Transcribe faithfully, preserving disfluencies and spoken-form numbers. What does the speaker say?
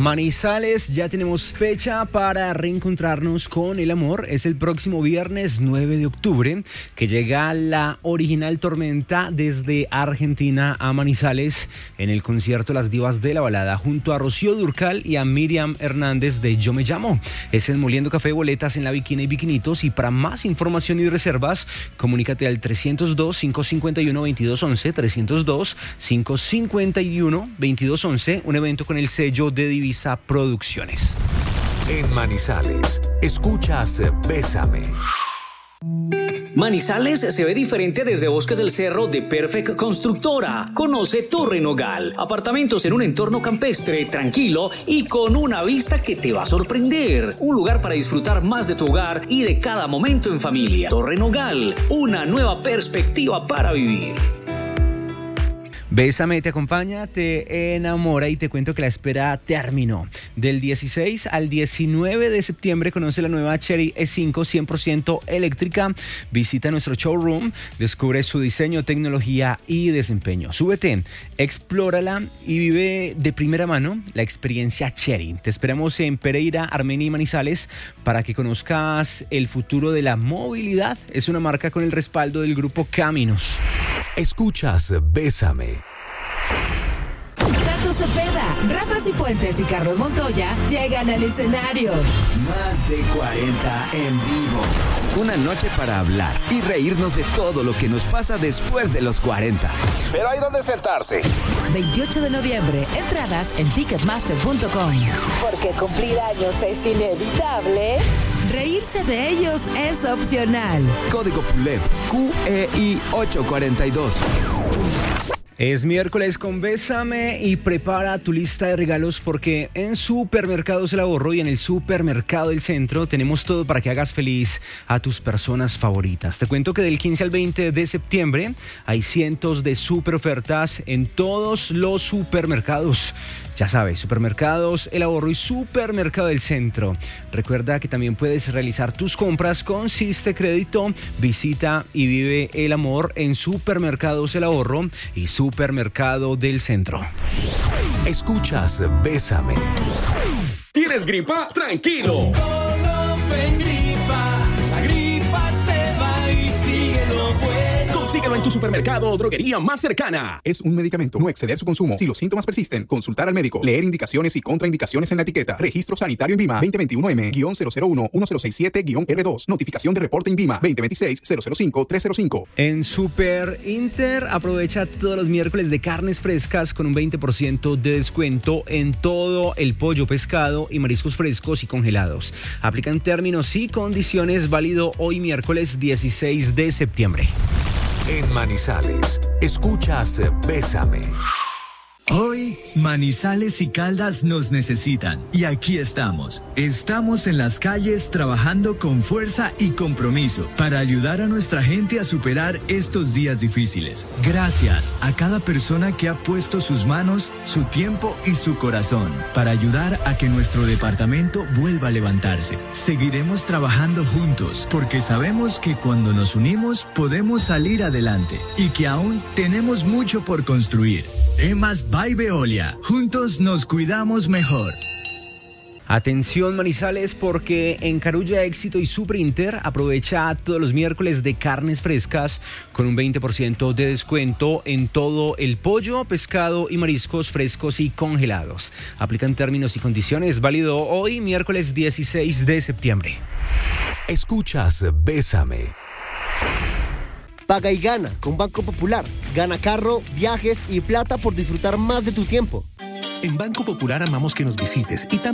Manizales, ya tenemos fecha para reencontrarnos con el amor. Es el próximo viernes nueve de octubre que llega la original Tormenta desde Argentina a Manizales en el concierto Las Divas de la Balada junto a Rocío Dúrcal y a Miriam Hernández de Yo Me Llamo. Es en Moliendo Café, boletas en La Bikini y Bikinitos, y para más información y reservas comunícate al trescientos dos, quinientos cincuenta y uno, veintidós once, trescientos dos, quinientos cincuenta y uno, veintidós once, un evento con el sello de Divisa Producciones. En Manizales, escuchas Bésame. Manizales se ve diferente desde Bosques del Cerro de Perfect Constructora. Conoce Torre Nogal. Apartamentos en un entorno campestre, tranquilo y con una vista que te va a sorprender. Un lugar para disfrutar más de tu hogar y de cada momento en familia. Torre Nogal, una nueva perspectiva para vivir. Bésame te acompaña, te enamora y te cuento que la espera terminó. Del dieciséis al diecinueve de septiembre conoce la nueva Chery E cinco cien por ciento eléctrica. Visita nuestro showroom, descubre su diseño, tecnología y desempeño. Súbete, explórala y vive de primera mano la experiencia Chery. Te esperamos en Pereira, Armenia y Manizales para que conozcas el futuro de la movilidad. Es una marca con el respaldo del grupo Caminos. Escuchas Bésame. Tato Cepeda, Rafa Cifuentes y Carlos Montoya llegan al escenario. Más de cuarenta en vivo. Una noche para hablar y reírnos de todo lo que nos pasa después de los cuarenta. Pero hay donde sentarse. veintiocho de noviembre, entradas en ticketmaster punto com. Porque cumplir años es inevitable, reírse de ellos es opcional. Código P U L E P Q E I ocho cuarenta y dos. Es miércoles con Bésame y prepara tu lista de regalos porque en Supermercados El Ahorro y en el Supermercado del Centro tenemos todo para que hagas feliz a tus personas favoritas. Te cuento que del quince al veinte de septiembre hay cientos de super ofertas en todos los supermercados. Ya sabes, Supermercados El Ahorro y Supermercado del Centro. Recuerda que también puedes realizar tus compras con Siste Crédito. Visita y vive el amor en Supermercados El Ahorro y Supermercado del Centro. Escuchas Bésame. ¿Tienes gripa? Tranquilo. Síguelo en tu supermercado o droguería más cercana. Es un medicamento. No exceder su consumo. Si los síntomas persisten, consultar al médico. Leer indicaciones y contraindicaciones en la etiqueta. Registro sanitario INVIMA veinte veintiuno M cero cero uno uno cero seis siete R dos. Notificación de reporte INVIMA veinte veintiséis cero cero cinco tres cero cinco. En Super Inter aprovecha todos los miércoles de carnes frescas con un veinte por ciento de descuento en todo el pollo, pescado y mariscos frescos y congelados. Aplican términos y condiciones, válido hoy miércoles dieciséis de septiembre. En Manizales, escuchas Bésame. Hoy, Manizales y Caldas nos necesitan. Y aquí estamos. Estamos en las calles trabajando con fuerza y compromiso para ayudar a nuestra gente a superar estos días difíciles. Gracias a cada persona que ha puesto sus manos, su tiempo y su corazón para ayudar a que nuestro departamento vuelva a levantarse. Seguiremos trabajando juntos porque sabemos que cuando nos unimos podemos salir adelante y que aún tenemos mucho por construir. Emas by Veolia. Juntos nos cuidamos mejor. Atención Manizales, porque en Carulla Éxito y Superinter aprovecha todos los miércoles de carnes frescas con un veinte por ciento de descuento en todo el pollo, pescado y mariscos frescos y congelados. Aplican términos y condiciones, válido hoy miércoles dieciséis de septiembre. Escuchas Bésame. Paga y gana con Banco Popular. Gana carro, viajes y plata por disfrutar más de tu tiempo. En Banco Popular amamos que nos visites y también